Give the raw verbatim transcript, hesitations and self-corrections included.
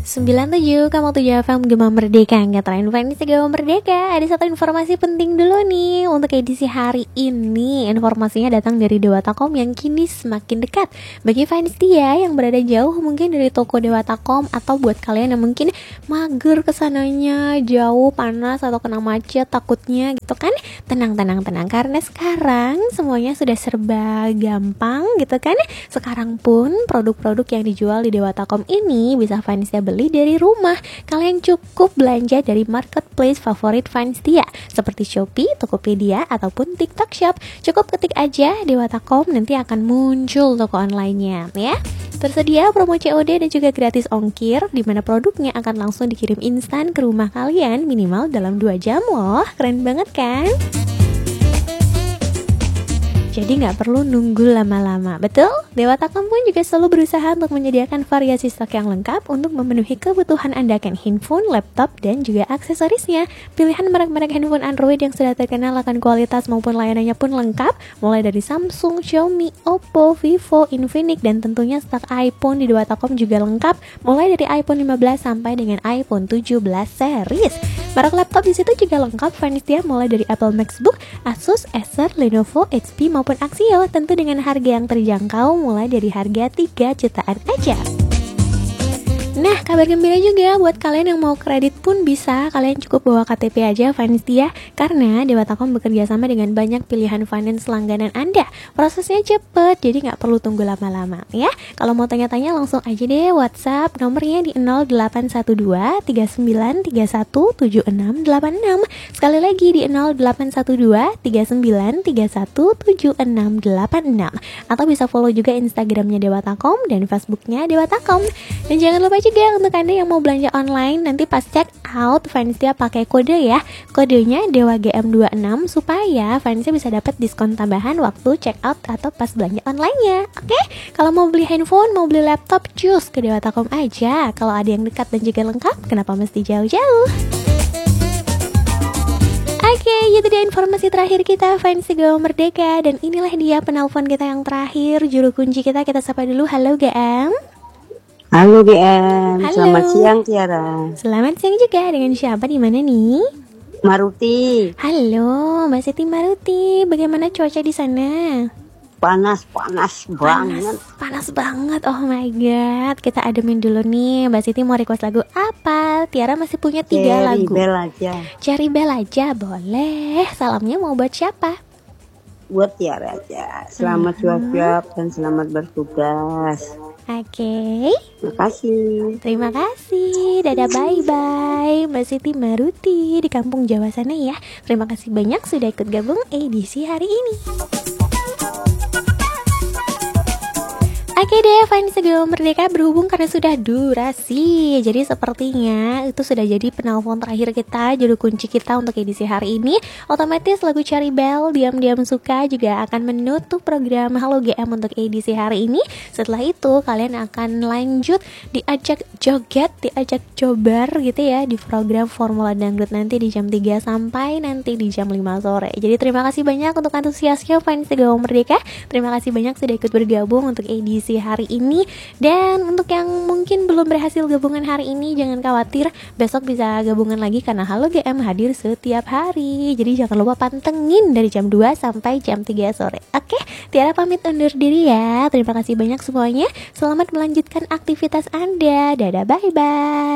sembilan tujuh koma tujuh F M Gema Merdeka. Nggak terlalu fans Gema Merdeka. Ada satu informasi penting dulu nih untuk edisi hari ini. Informasinya datang dari Dewatakom yang kini semakin dekat. Bagi fans dia yang berada jauh mungkin dari toko Dewatakom, atau buat kalian yang mungkin mager kesananya, jauh, panas, atau kena macet takutnya gitu kan. Tenang, tenang, tenang. Karena sekarang semuanya sudah serba gampang gitu kan. Sekarang pun produk-produk yang dijual di Dewatakom ini bisa fansnya beli dari rumah. Kalian cukup belanja dari marketplace favorit fans dia seperti Shopee, Tokopedia, ataupun TikTok Shop. Cukup ketik aja Dewatakom, nanti akan muncul toko online-nya ya. Tersedia promo C O D dan juga gratis ongkir, di mana produknya akan langsung dikirim instan ke rumah kalian minimal dalam dua jam loh. Keren banget kan? Jadi nggak perlu nunggu lama-lama, betul? Dewatakom pun juga selalu berusaha untuk menyediakan variasi stok yang lengkap untuk memenuhi kebutuhan Anda akan handphone, laptop, dan juga aksesorisnya. Pilihan merek-merek handphone Android yang sudah terkenal akan kualitas maupun layanannya pun lengkap, mulai dari Samsung, Xiaomi, Oppo, Vivo, Infinix, dan tentunya stok iPhone di Dewatakom juga lengkap, mulai dari iPhone lima belas sampai dengan iPhone tujuh belas series. Merek laptop di situ juga lengkap, fans dia mulai dari Apple MacBook, Asus, Acer, Lenovo, H P maupun Axio, tentu dengan harga yang terjangkau mulai dari harga tiga jutaan aja. Nah, kabar gembira juga buat kalian yang mau kredit pun bisa. Kalian cukup bawa K T P aja fans dia, karena Dewatakom bekerja sama dengan banyak pilihan finance langganan Anda. Prosesnya cepet, jadi nggak perlu tunggu lama-lama ya. Kalau mau tanya-tanya langsung aja deh WhatsApp, nomornya di nol delapan satu dua tiga sembilan tiga satu tujuh enam delapan enam. Sekali lagi di nol delapan satu dua tiga sembilan tiga satu tujuh enam delapan enam. Atau bisa follow juga Instagramnya Dewatakom dan Facebooknya Dewatakom. Dan jangan lupa juga untuk Anda yang mau belanja online, nanti pas check out fansnya pakai kode ya. Kodenya Dewa G M dua puluh enam supaya fansnya bisa dapat diskon tambahan waktu check out atau pas belanja online-nya. Oke? Kalau mau beli handphone, mau beli laptop, cus ke Dewatakom aja. Kalau ada yang dekat dan juga lengkap, kenapa mesti jauh-jauh? Oke, itu dia informasi terakhir kita fans Gema Merdeka. Dan inilah dia penelpon kita yang terakhir, juru kunci kita. Kita sapa dulu. Halo G M. Halo G M, Halo. Selamat siang Tiara. Selamat siang juga, dengan siapa di mana nih? Maruti. Halo, Mbak Siti Maruti. Bagaimana cuaca di sana? Panas, panas banget. Panas banget, oh my god. Kita ademin dulu nih. Mbak Siti mau request lagu apa? Tiara masih punya tiga Cherry lagu. Bell aja. Cherry Bell aja, boleh. Salamnya mau buat siapa? Buat Tiara aja. Selamat cuap-cuap dan selamat bertugas. Oke, Makasih. terima kasih. Dadah, bye-bye Mbak Siti Maruti di kampung Jawa sana ya. Terima kasih banyak sudah ikut gabung edisi hari ini. Oke deh, fans Gema Merdeka, berhubung karena sudah durasi, jadi sepertinya itu sudah jadi penelpon terakhir kita, juru kunci kita untuk edisi hari ini. Otomatis lagu Cherry Bell, Diam-Diam Suka juga akan menutup program Halo G M untuk edisi hari ini. Setelah itu kalian akan lanjut diajak joget, diajak cobar gitu ya di program Formula Dangdut nanti di jam tiga sampai nanti di jam lima sore. Jadi terima kasih banyak untuk antusiasnya fans Gema Merdeka. Terima kasih banyak sudah ikut bergabung untuk edisi hari ini. Dan untuk yang mungkin belum berhasil gabungan hari ini, jangan khawatir, besok bisa gabungan lagi karena Halo G M hadir setiap hari. Jadi jangan lupa pantengin dari jam dua sampai jam tiga sore. Oke, Tiara pamit undur diri ya. Terima kasih banyak semuanya. Selamat melanjutkan aktivitas Anda. Dadah, bye bye.